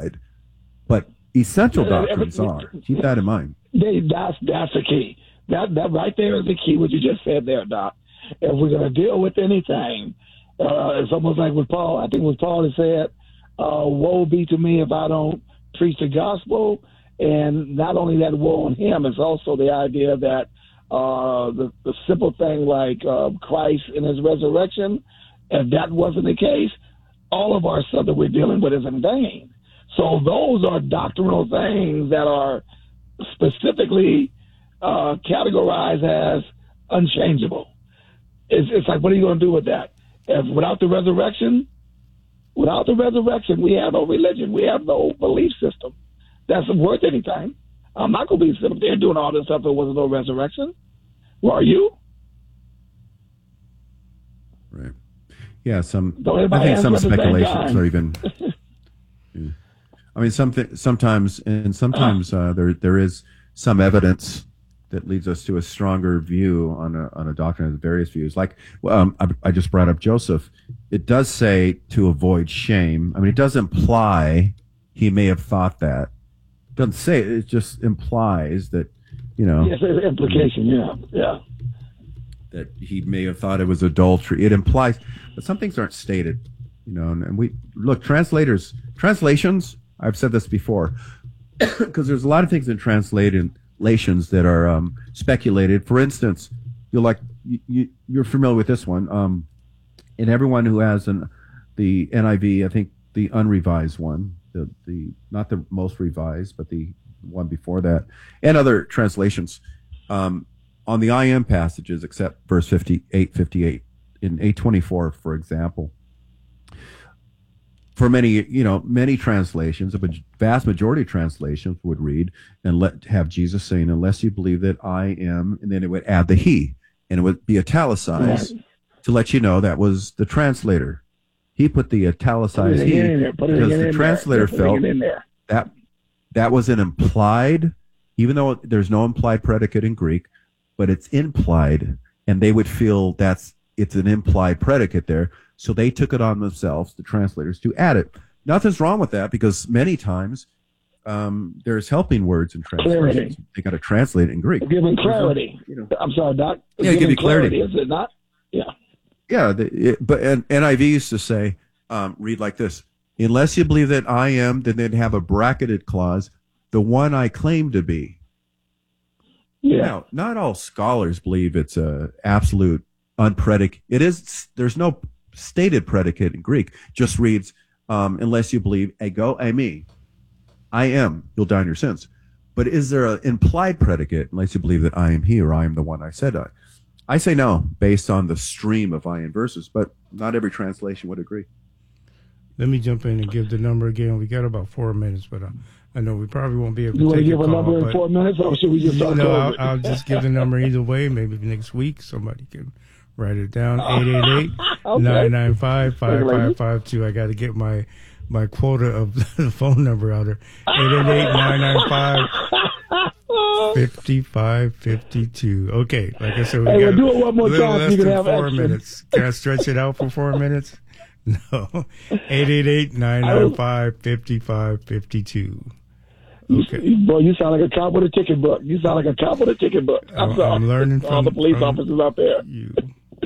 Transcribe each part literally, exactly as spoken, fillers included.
simplified, but essential doctrines are. Keep that in mind. They, that's that's the key. That that right there is the key. What you just said there, Doc. If we're going to deal with anything, uh, it's almost like with Paul. I think what Paul has said, uh, "Woe be to me if I don't preach the gospel." And not only that, woe on him. It's also the idea that uh, the the simple thing like uh, Christ and his resurrection. If that wasn't the case, all of our stuff that we're dealing with is in vain. So those are doctrinal things that are specifically uh, categorized as unchangeable. It's, it's like, what are you going to do with that? If without the resurrection, without the resurrection, we have no religion. We have no belief system that's worth anything. I'm not going to be sitting there doing all this stuff if there wasn't no resurrection. Well, are you? Right. Yeah, some. I think some speculations are even. Yeah. I mean, something sometimes, and sometimes uh, there there is some evidence that leads us to a stronger view on a on a doctrine of various views. Like um, I, I just brought up Joseph. It does say to avoid shame. I mean, it does imply he may have thought that. It doesn't say it. It just implies that, you know. Yes, it's implication. Yeah, yeah. That he may have thought it was adultery. It implies, but some things aren't stated, you know. And, and we look translators, translations. I've said this before, because there's a lot of things in translations that are um, speculated. For instance, you're like you, you, you're familiar with this one. Um, and everyone who has an the N I V, I think the unrevised one, the the not the most revised, but the one before that, and other translations. Um, on the I am passages, except verse fifty-eight, fifty-eight, in eight twenty-four, for example, for many, you know, many translations, a vast majority of translations would read and let have Jesus saying, "Unless you believe that I am," and then it would add the he, and it would be italicized yeah. to let you know that was the translator. He put the italicized he because the translator felt that that was an implied, even though there's no implied predicate in Greek, but it's implied, and they would feel that's it's an implied predicate there. So they took it on themselves, the translators, to add it. Nothing's wrong with that, because many times um, there's helping words in translations. Clarity. They got to translate it in Greek. Giving clarity. You know. I'm sorry, Doc. It's yeah, give you clarity. clarity. Is it not? Yeah. Yeah, the, it, but and N I V used to say, um, read like this: "Unless you believe that I am," then they'd have a bracketed clause, "the one I claim to be." Yeah. Now, not all scholars believe it's a absolute unpredicated. It is. There's no stated predicate in Greek. Just reads, um, "Unless you believe ego eimi, I am, you'll die in your sins." But is there an implied predicate? Unless you believe that I am he, or I am the one I said I. I say no, based on the stream of I am verses, but not every translation would agree. Let me jump in and give the number again. We got about four minutes, but uh, I know we probably won't be able to you take give a a call. number in four minutes, or should we just start? No, I'll, I'll just give the number either way. Maybe next week somebody can write it down. eight eight eight, nine nine five, five five five two. I got to get my my quota of the phone number out there. eight eight eight, nine nine five, five five five two. Okay, like I said, we hey, got we'll do it one more a little time. less You can than have four extra. minutes. Can I stretch it out for four minutes? No. eight eight eight, nine nine five, five five five two. Okay. Boy, you sound like a cop with a ticket book. You sound like a cop with a ticket book. I'm, I'm, sorry. I'm learning from all the police from officers out there. You.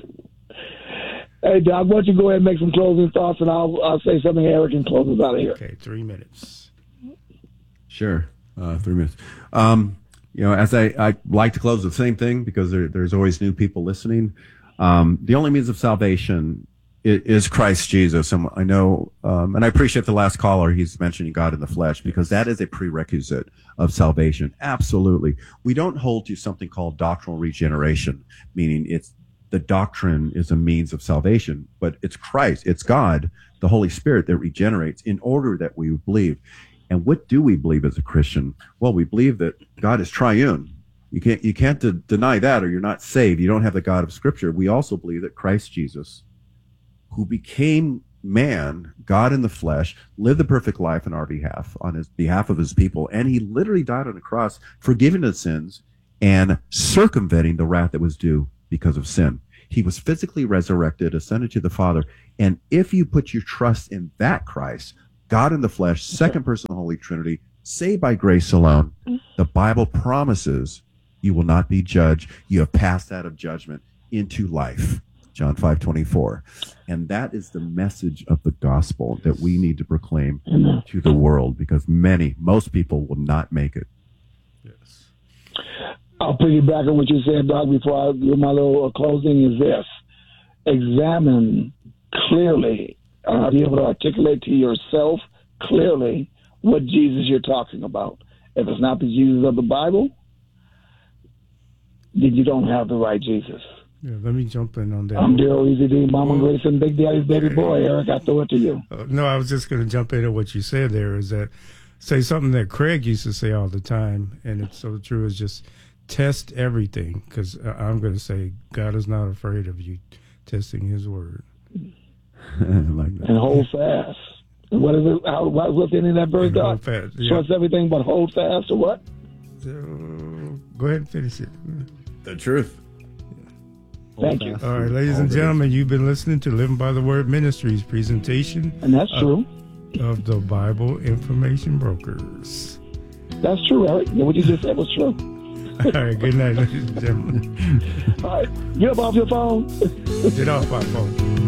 Hey, Doc, why don't you go ahead and make some closing thoughts, and I'll I'll say something. Eric can close us out of here. Okay, three minutes. Sure, uh, three minutes. Um, you know, as I, I like to close with the same thing, because there, there's always new people listening. Um, the only means of salvation is, is Christ Jesus. And I know, um, and I appreciate the last caller. He's mentioning God in the flesh, because that is a prerequisite of salvation. Absolutely. We don't hold to something called doctrinal regeneration, meaning it's the doctrine is a means of salvation, but it's Christ, it's God, the Holy Spirit, that regenerates in order that we believe. And what do we believe as a Christian? Well, we believe that God is triune. You can't you can't de- deny that, or you're not saved. You don't have the God of Scripture. We also believe that Christ Jesus, who became man, God in the flesh, lived the perfect life on our behalf, on his behalf of his people, and he literally died on the cross, forgiving the sins and circumventing the wrath that was due because of sin. He was physically resurrected, ascended to the Father, and if you put your trust in that Christ, God in the flesh, second person of the Holy Trinity, saved by grace alone. The Bible promises you will not be judged. You have passed out of judgment into life. John five twenty-four. And that is the message of the gospel that we need to proclaim Amen. to the world, because many, most people will not make it. Yes. I'll piggyback on what you said, Doc, before I do my little closing, is this. Examine clearly, uh, be able to articulate to yourself clearly what Jesus you're talking about. If it's not the Jesus of the Bible, then you don't have the right Jesus. Yeah, let me jump in on that. I'm Daryl Easy D, Mama Grayson, Big Daddy's baby boy. Eric, I throw it to you. Uh, no, I was just going to jump into what you said there, is that say something that Craig used to say all the time, and it's so true, is just test everything, because I'm going to say God is not afraid of you testing his word. Like that. And hold fast. And what is it? How, what, what's in that verse, And Doc? hold fast, yeah. Trust everything but hold fast, or what? So, go ahead and finish it. The truth. Thank you. All right, ladies and gentlemen, you've been listening to Living by the Word Ministries presentation And that's of, true. of the Bible Information Brokers. That's true, Eric. What you just said was true. All right, good night, ladies and gentlemen. All right. Get up off your phone. Get off my phone.